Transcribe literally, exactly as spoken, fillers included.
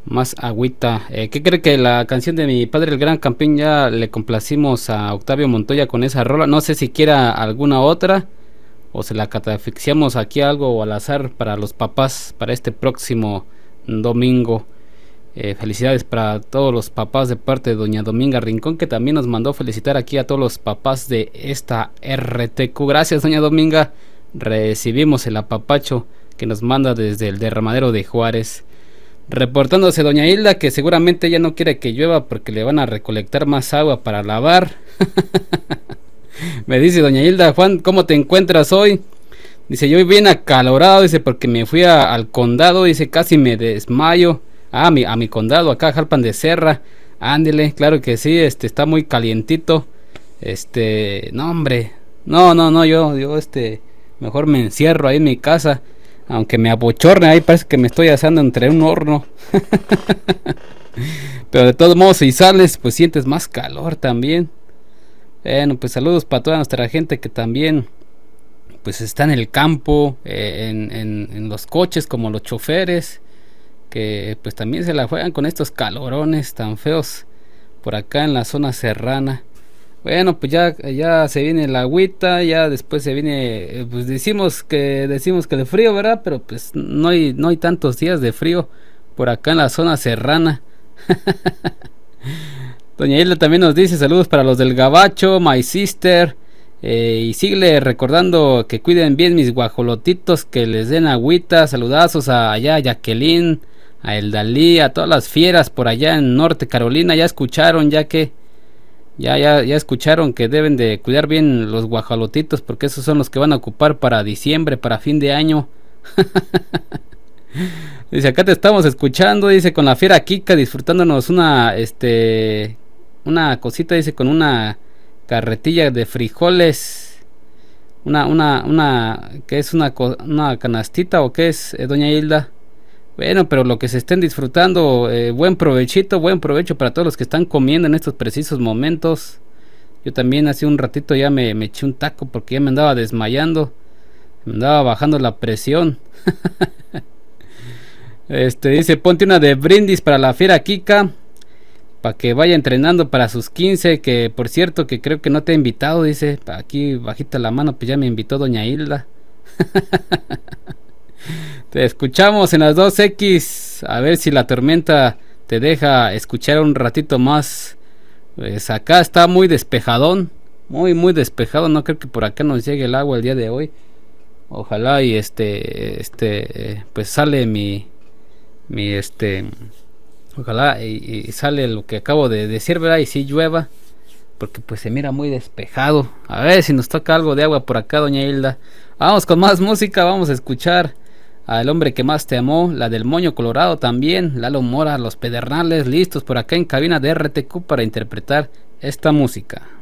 Más agüita. Eh, ¿Qué cree que la canción de mi padre el gran campeón ya le complacimos a Octavio Montoya con esa rola? No sé si quiera alguna otra o se la catafixiamos aquí algo al azar para los papás para este próximo domingo. Eh, felicidades para todos los papás de parte de doña Dominga Rincón, que también nos mandó felicitar aquí a todos los papás de esta R T Q. Gracias, doña Dominga. Recibimos el apapacho que nos manda desde el derramadero de Juárez. Reportándose doña Hilda, que seguramente ella no quiere que llueva porque le van a recolectar más agua para lavar. Me dice doña Hilda: Juan, ¿cómo te encuentras hoy? Dice: yo bien acalorado, dice, porque me fui a, al condado, dice, casi me desmayo. Ah, a mi, a mi condado, acá Jalpan de Serra. Ándele, claro que sí, este, está muy calientito. Este, no hombre, no, no, no, yo, yo, este, mejor me encierro ahí en mi casa. Aunque me abochorne, ahí parece que me estoy asando entre un horno. Pero de todos modos, si sales, pues sientes más calor también. Bueno, pues saludos para toda nuestra gente que también pues está en el campo, eh, en, en, en los coches, como los choferes, que pues también se la juegan con estos calorones tan feos por acá en la zona serrana. Bueno, pues ya, ya se viene la agüita, ya después se viene, pues decimos que decimos que el frío, ¿verdad? Pero pues no hay, no hay tantos días de frío por acá en la zona serrana. Doña Hilda también nos dice: saludos para los del Gabacho, my sister, eh, y sigue recordando que cuiden bien mis guajolotitos, que les den agüita. Saludazos a allá a Jacqueline, a El Dalí, a todas las fieras por allá en Norte Carolina. Ya escucharon, ya que Ya, ya, ya escucharon que deben de cuidar bien los guajolotitos, porque esos son los que van a ocupar para diciembre, para fin de año. Dice: acá te estamos escuchando, dice, con la fiera Kika, disfrutándonos una, este, una cosita, dice, con una carretilla de frijoles, una, una, una, ¿qué es? Una, una canastita o qué es, eh, doña Hilda? Bueno, pero lo que se estén disfrutando, eh, buen provechito, buen provecho para todos los que están comiendo en estos precisos momentos. Yo también hace un ratito ya me, me eché un taco porque ya me andaba desmayando, me andaba bajando la presión. Este dice: ponte una de brindis para la fiera Kika, para que vaya entrenando para sus quince, que por cierto que creo que no te ha invitado, dice, aquí bajita la mano, pues ya me invitó doña Hilda. Te escuchamos en las dos equis. A ver si la tormenta te deja escuchar un ratito más. Pues acá está muy despejadón, muy muy despejado. No creo que por acá nos llegue el agua el día de hoy. Ojalá y este este pues sale mi mi este ojalá y, y sale lo que acabo de decir, ¿verdad? Y si llueva, porque pues se mira muy despejado. A ver si nos toca algo de agua por acá, doña Hilda. Vamos con más música, vamos a escuchar a El hombre que más te amó, la del Moño Colorado también, Lalo Mora, Los Pedernales, listos por acá en cabina de R T Q para interpretar esta música.